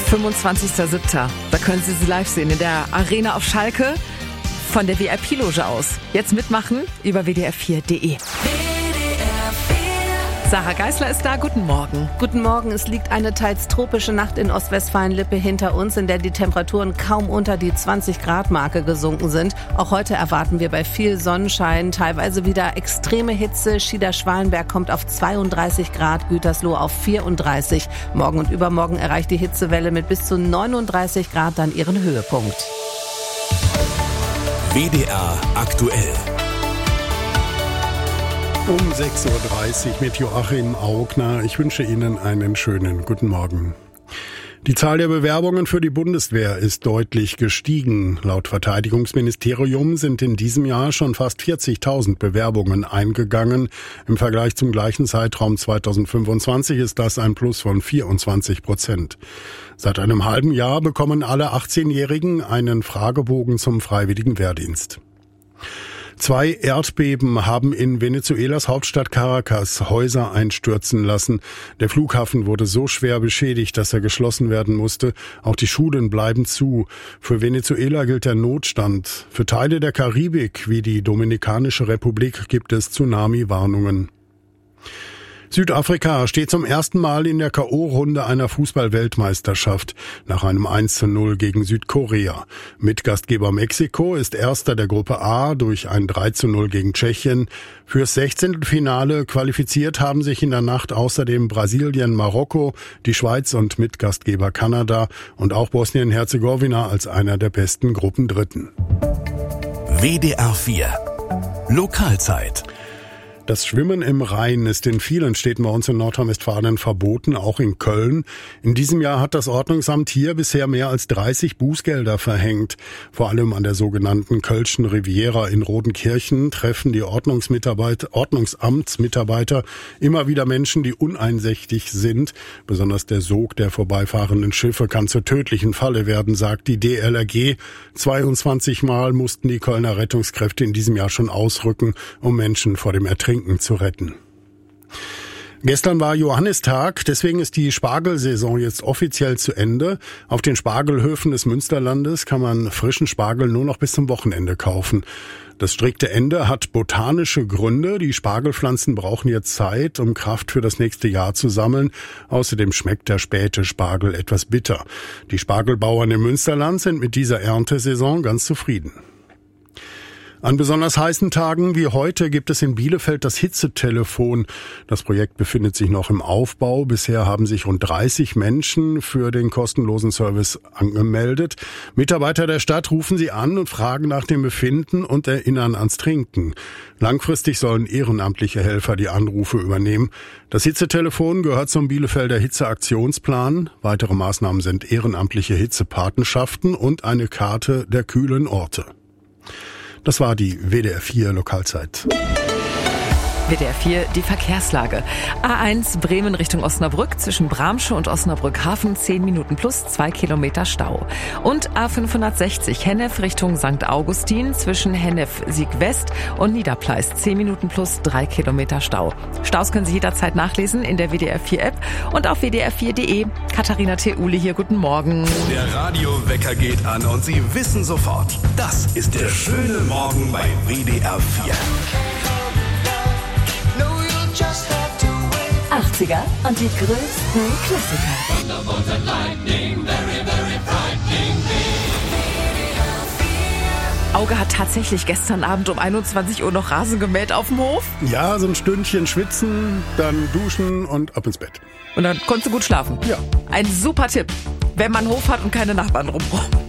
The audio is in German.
25.07. Da können Sie sie live sehen in der Arena auf Schalke von der VIP-Loge aus. Jetzt mitmachen über wdr4.de. Sarah Geisler ist da, guten Morgen. Guten Morgen, es liegt eine teils tropische Nacht in Ostwestfalen-Lippe hinter uns, in der die Temperaturen kaum unter die 20-Grad-Marke gesunken sind. Auch heute erwarten wir bei viel Sonnenschein teilweise wieder extreme Hitze. Schieder-Schwalenberg kommt auf 32 Grad, Gütersloh auf 34. Morgen und übermorgen erreicht die Hitzewelle mit bis zu 39 Grad dann ihren Höhepunkt. WDR aktuell. Um 6.30 Uhr mit Joachim Augner. Ich wünsche Ihnen einen schönen guten Morgen. Die Zahl der Bewerbungen für die Bundeswehr ist deutlich gestiegen. Laut Verteidigungsministerium sind in diesem Jahr schon fast 40.000 Bewerbungen eingegangen. Im Vergleich zum gleichen Zeitraum 2025 ist das ein Plus von 24%. Seit einem halben Jahr bekommen alle 18-Jährigen einen Fragebogen zum freiwilligen Wehrdienst. 2 Erdbeben haben in Venezuelas Hauptstadt Caracas Häuser einstürzen lassen. Der Flughafen wurde so schwer beschädigt, dass er geschlossen werden musste. Auch die Schulen bleiben zu. Für Venezuela gilt der Notstand. Für Teile der Karibik wie die Dominikanische Republik gibt es Tsunami-Warnungen. Südafrika steht zum ersten Mal in der K.O.-Runde einer Fußball-Weltmeisterschaft nach einem 1:0 gegen Südkorea. Mitgastgeber Mexiko ist Erster der Gruppe A durch ein 3:0 gegen Tschechien. Fürs 16. Finale qualifiziert haben sich in der Nacht außerdem Brasilien, Marokko, die Schweiz und Mitgastgeber Kanada und auch Bosnien-Herzegowina als einer der besten Gruppendritten. WDR 4 Lokalzeit. Das Schwimmen im Rhein ist in vielen Städten bei uns in Nordrhein-Westfalen verboten, auch in Köln. In diesem Jahr hat das Ordnungsamt hier bisher mehr als 30 Bußgelder verhängt. Vor allem an der sogenannten Kölschen Riviera in Rodenkirchen treffen die Ordnungsamtsmitarbeiter immer wieder Menschen, die uneinsichtig sind. Besonders der Sog der vorbeifahrenden Schiffe kann zur tödlichen Falle werden, sagt die DLRG. 22 Mal mussten die Kölner Rettungskräfte in diesem Jahr schon ausrücken, um Menschen vor dem Ertrinken zu retten. Gestern war Johannistag, deswegen ist die Spargelsaison jetzt offiziell zu Ende. Auf den Spargelhöfen des Münsterlandes kann man frischen Spargel nur noch bis zum Wochenende kaufen. Das strikte Ende hat botanische Gründe. Die Spargelpflanzen brauchen jetzt Zeit, um Kraft für das nächste Jahr zu sammeln. Außerdem schmeckt der späte Spargel etwas bitter. Die Spargelbauern im Münsterland sind mit dieser Erntesaison ganz zufrieden. An besonders heißen Tagen wie heute gibt es in Bielefeld das Hitzetelefon. Das Projekt befindet sich noch im Aufbau. Bisher haben sich rund 30 Menschen für den kostenlosen Service angemeldet. Mitarbeiter der Stadt rufen sie an und fragen nach dem Befinden und erinnern ans Trinken. Langfristig sollen ehrenamtliche Helfer die Anrufe übernehmen. Das Hitzetelefon gehört zum Bielefelder Hitzeaktionsplan. Weitere Maßnahmen sind ehrenamtliche Hitzepatenschaften und eine Karte der kühlen Orte. Das war die WDR 4 Lokalzeit. WDR 4, die Verkehrslage. A1 Bremen Richtung Osnabrück zwischen Bramsche und Osnabrück Hafen 10 Minuten plus 2 Kilometer Stau. Und A560 Hennef Richtung St. Augustin zwischen Hennef Sieg-West und Niederpleis 10 Minuten plus 3 Kilometer Stau. Staus können Sie jederzeit nachlesen in der WDR 4 App und auf wdr4.de. Katharina Theule hier, guten Morgen. Der Radiowecker geht an und Sie wissen sofort, das ist der schöne Morgen bei WDR 4. 80er und die größten Klassiker. Auge hat tatsächlich gestern Abend um 21 Uhr noch Rasen gemäht auf dem Hof. Ja, so ein Stündchen schwitzen, dann duschen und ab ins Bett. Und dann konntest du gut schlafen. Ja. Ein super Tipp, wenn man einen Hof hat und keine Nachbarn drumherum.